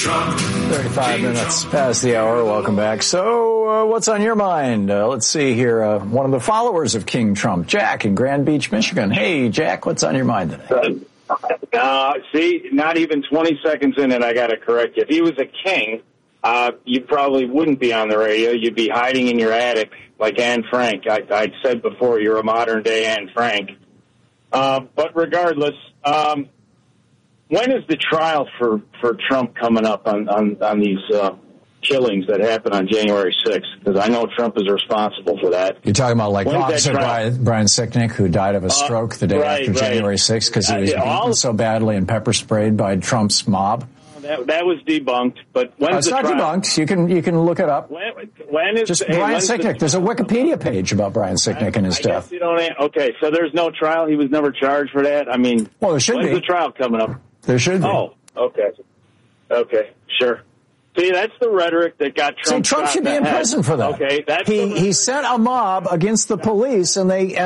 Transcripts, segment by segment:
35 minutes past the hour. Welcome back. So, what's on your mind? Let's see here. One of the followers of King Trump, Jack in Grand Beach, Michigan. Hey, Jack, what's on your mind today? See, not even 20 seconds in it, I got to correct you. If he was a king, you probably wouldn't be on the radio. You'd be hiding in your attic like Anne Frank. I said before, you're a modern-day Anne Frank. But regardless, when is the trial for Trump coming up on these killings that happened on January 6th? Because I know Trump is responsible for that. You're talking about like Officer Brian Sicknick, who died of a stroke the day after January 6th because he was beaten so badly and pepper sprayed by Trump's mob? That was debunked, but when's the trial? It's not debunked. You can look it up. When is just Brian Sicknick? There's a Wikipedia page about Brian Sicknick and his death. Guess you don't. Okay, so there's no trial. He was never charged for that. I mean, well, there should be. When's the trial coming up? There should be. Oh, okay, sure. See, that's the rhetoric that got Trump. See, Trump should be in prison for that. Okay, he sent a mob against the police, and a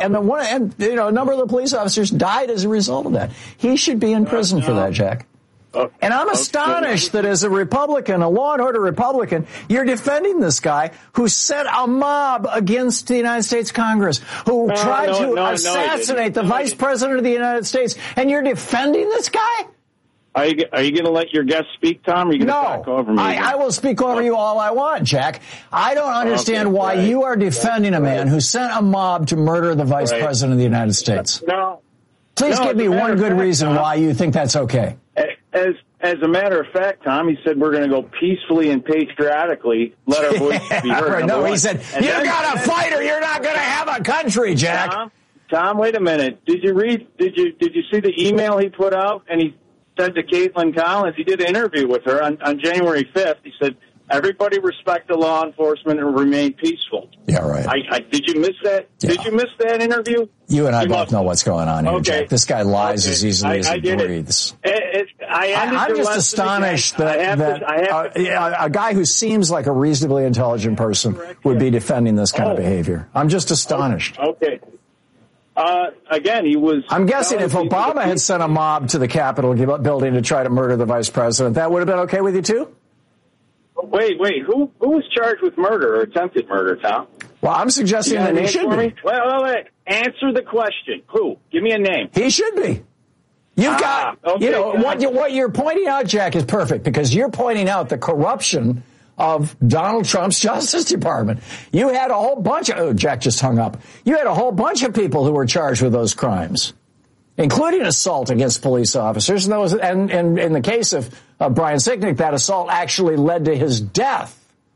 number of the police officers died as a result of that. He should be in prison for that, Jack. And I'm astonished that as a Republican, a law and order Republican, you're defending this guy who sent a mob against the United States Congress, who tried to assassinate the Vice President of the United States, and you're defending this guy? Are you going to let your guest speak, Tom, or are you going to talk over me? I will speak over you all I want, Jack. I don't understand why you are defending a man who sent a mob to murder the Vice President of the United States. Please give me one good reason why you think that's okay. As a matter of fact, Tom, he said we're going to go peacefully and patriotically let our voices be heard. No, he said, you got a fight or you're not going to have a country, Jack. Tom, wait a minute. Did you see the email he put out? And he said to Caitlin Collins, he did an interview with her on January 5th. He said, everybody respect the law enforcement and remain peaceful. Yeah, right. Did you miss that? Yeah. Did you miss that interview? You and I both know what's going on here, Jack. This guy lies as easily as he breathes. I'm just astonished that a guy who seems like a reasonably intelligent person would be defending this kind of behavior. I'm just astonished. Okay. Again, he was... I'm guessing if Obama had sent a mob to the Capitol building to try to murder the vice president, that would have been okay with you, too? Wait. Who was charged with murder or attempted murder, Tom? Well, I'm suggesting that he should be. Wait. Answer the question. Who? Give me a name. He should be. You've got, what you're pointing out, Jack, is perfect because you're pointing out the corruption of Donald Trump's Justice Department. You had a whole bunch of, Jack just hung up. You had a whole bunch of people who were charged with those crimes, including assault against police officers. And in the case of Brian Sicknick, that assault actually led to his death.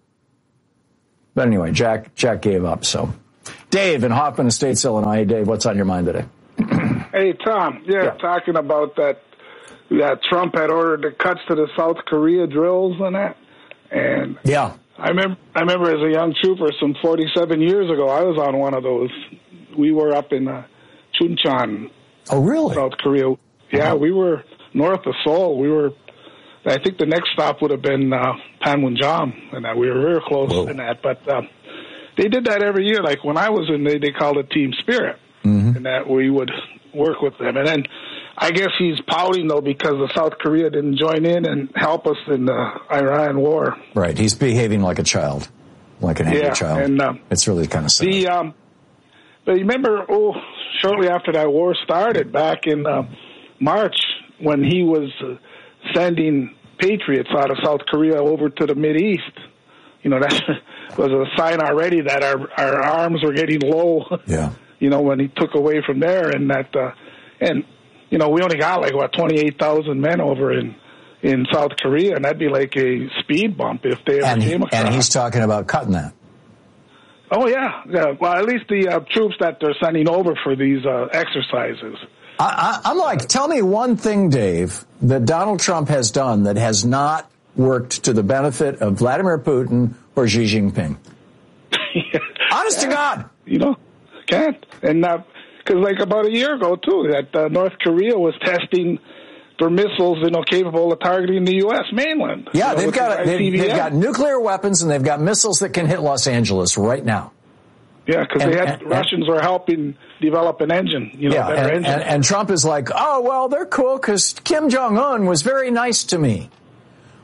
But anyway, Jack gave up. So, Dave in Hoffman Estates, Illinois. Hey, Dave, what's on your mind today? Hey, Tom. Yeah, talking about that Trump had ordered the cuts to the South Korea drills and that. And I remember as a young trooper some 47 years ago, I was on one of those. We were up in Chuncheon. Oh, really? South Korea. Yeah, we were north of Seoul. I think the next stop would have been Panmunjom, and we were very close in that. But they did that every year. Like when I was in, they called it Team Spirit, and that we would work with them. And then I guess he's pouting, though, because of South Korea didn't join in and help us in the Iran war. Right. He's behaving like a child, like an angry child. And, it's really kind of sad. But remember, shortly after that war started, back in March, when he was sending patriots out of South Korea over to the Mideast, that was a sign already that our arms were getting low. Yeah. When he took away from there, and that, we only got 28,000 men over in South Korea, and that'd be like a speed bump if they ever came across. And he's talking about cutting that. Oh, yeah. Well, at least the troops that they're sending over for these exercises. I'm like, tell me one thing, Dave, that Donald Trump has done that has not worked to the benefit of Vladimir Putin or Xi Jinping. Honest to God. Can't. And because about a year ago, too, that North Korea was testing their missiles, capable of targeting the U.S. mainland. Yeah, they've got nuclear weapons and they've got missiles that can hit Los Angeles right now. Yeah, because Russians were helping develop an engine, better engine. And Trump is like, oh, well, they're cool because Kim Jong-un was very nice to me.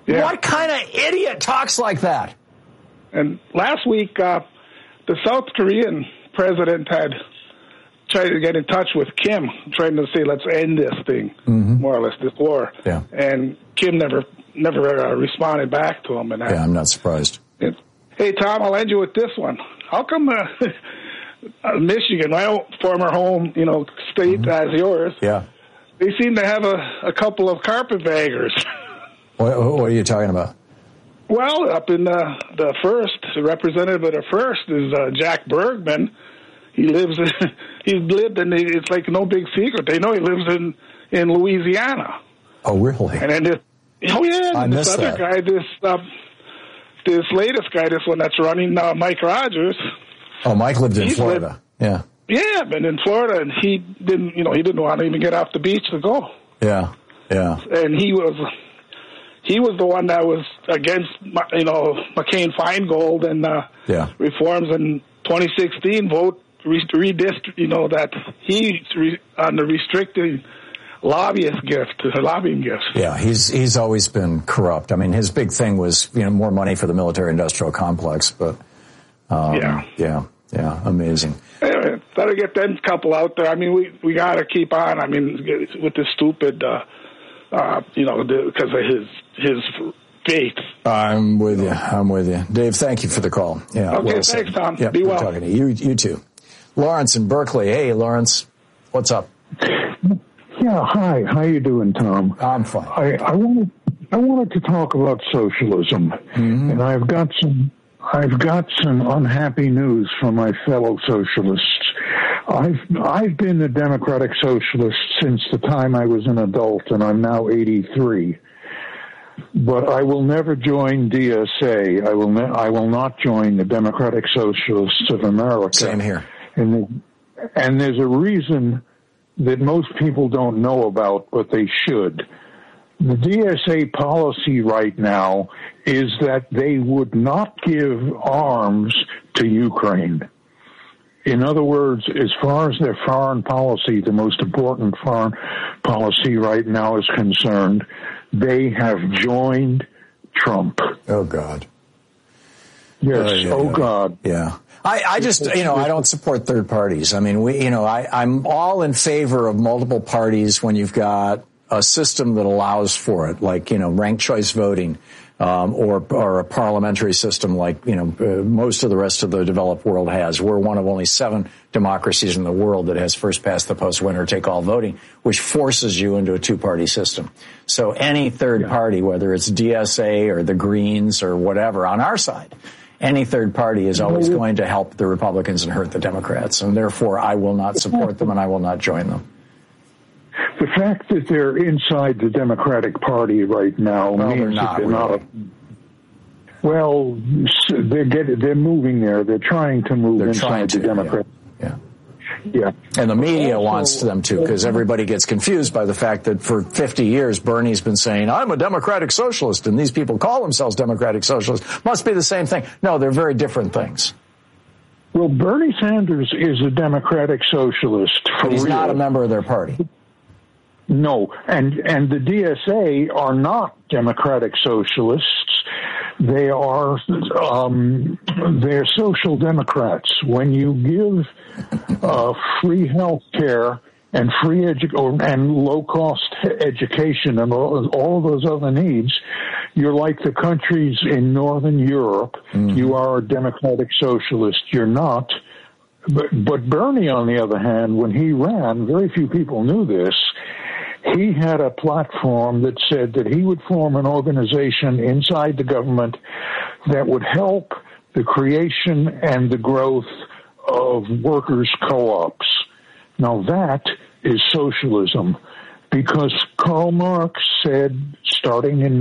Yeah. What kind of idiot talks like that? And last week, the South Korean president had tried to get in touch with Kim, trying to say, let's end this thing, more or less, this war. Yeah. And Kim never responded back to him. And yeah, I'm not surprised. Hey, Tom, I'll end you with this one. How come Michigan, my former home, state as yours, they seem to have a couple of carpetbaggers? What are you talking about? Well, up in the first, the representative of the first is Jack Bergman. He lived in, it's like no big secret. They know he lives in Louisiana. Oh, really? And then this other guy, this latest guy, this one that's running, Mike Rogers. Oh, Mike lived in Florida. Yeah, been in Florida, and he didn't want to even get off the beach to go. Yeah. And he was the one that was against, McCain-Feingold and reforms in 2016. Vote redistrict. That he's on the restricted lobbying gifts. Yeah, he's always been corrupt. I mean, his big thing was more money for the military-industrial complex. But yeah, amazing. Anyway, better get them couple out there. I mean, we got to keep on. I mean, with this stupid, because of his faith. I'm with you. Dave, thank you for the call. Yeah. Okay, thanks, Tom. Yep, be well. Talking to you. You too. Lawrence in Berkeley. Hey, Lawrence. What's up? Yeah, hi. How you doing, Tom? I'm fine. I wanted to talk about socialism, and I've got some unhappy news for my fellow socialists. I've been a democratic socialist since the time I was an adult, and I'm now 83. But I will never join DSA. I will not join the Democratic Socialists of America. Same here. And there's a reason that most people don't know about, but they should. The DSA policy right now is that they would not give arms to Ukraine. In other words, as far as their foreign policy, the most important foreign policy right now is concerned, they have joined Trump. Oh, God. Yes, God. Yeah. I just, I don't support third parties. I mean, I'm all in favor of multiple parties when you've got a system that allows for it, like, ranked choice voting, or a parliamentary system like, most of the rest of the developed world has. We're one of only 7 democracies in the world that has first past the post, winner take all voting, which forces you into a 2-party system. So any third party, whether it's DSA or the Greens or whatever on our side, any third party is always going to help the Republicans and hurt the Democrats. And therefore, I will not support them and I will not join them. The fact that they're inside the Democratic Party right now means that they're not. Well, they're moving there. They're trying to move inside the Democratic. Yeah. And the media wants them to, because everybody gets confused by the fact that for 50 years, Bernie's been saying, I'm a democratic socialist, and these people call themselves democratic socialists. Must be the same thing. No, they're very different things. Well, Bernie Sanders is a democratic socialist. But he's not a member of their party. No, and the DSA are not democratic socialists. They are they're social democrats. When you give free health care and free and low cost education and all those other needs, you're like the countries in Northern Europe. You are a democratic socialist. You're not. But Bernie, on the other hand, when he ran, very few people knew this. He had a platform that said that he would form an organization inside the government that would help the creation and the growth of workers' co-ops. Now that is socialism, because Karl Marx said, starting in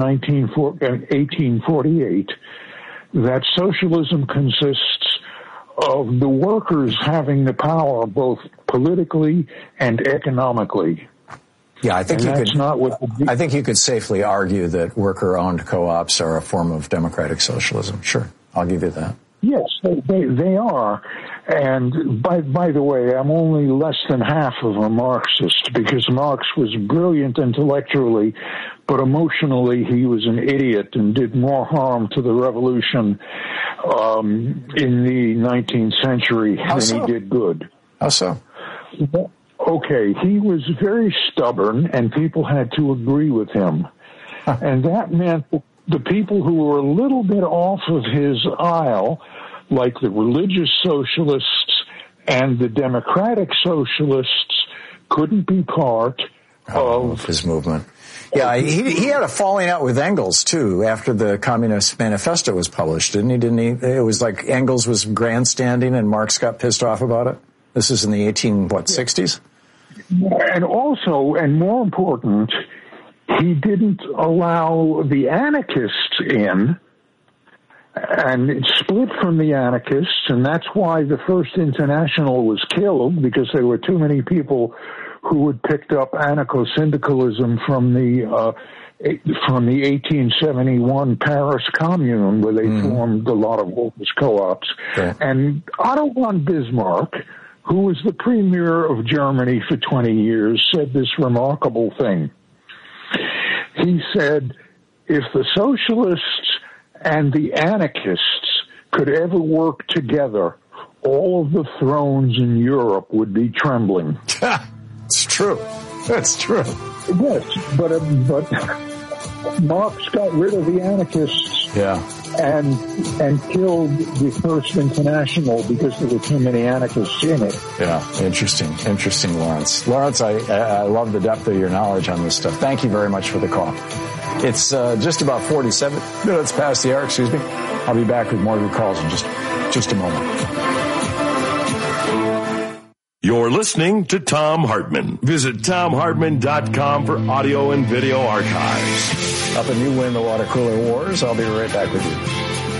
1848, that socialism consists of the workers having the power both politically and economically. Yeah, I think you could safely argue that worker-owned co-ops are a form of democratic socialism. Sure, I'll give you that. Yes, they are. And by the way, I'm only less than half of a Marxist, because Marx was brilliant intellectually, but emotionally he was an idiot and did more harm to the revolution in the 19th century than he did good. How so? Okay, he was very stubborn, and people had to agree with him. And that meant the people who were a little bit off of his aisle, like the religious socialists and the democratic socialists, couldn't be part of his movement. Yeah, he had a falling out with Engels, too, after the Communist Manifesto was published, didn't he? It was like Engels was grandstanding and Marx got pissed off about it. This is in the 60s? And also, and more important, he didn't allow the anarchists in, and it split from the anarchists, and that's why the First International was killed, because there were too many people who had picked up anarcho-syndicalism from the 1871 Paris Commune, where they formed a lot of workers' co-ops. Okay. And Otto von Bismarck, who was the premier of Germany for 20 years, said this remarkable thing. He said, if the socialists and the anarchists could ever work together, all of the thrones in Europe would be trembling. It's true. That's true. Yes, but Marx got rid of the anarchists. Yeah. And killed the First International because there were too many anarchists in it. Yeah, interesting, Lawrence. Lawrence, I love the depth of your knowledge on this stuff. Thank you very much for the call. It's just about 47 minutes past the hour, excuse me. I'll be back with more of your calls in just a moment. You're listening to Thom Hartmann. Visit ThomHartmann.com for audio and video archives. Up and you win the water cooler wars. I'll be right back with you.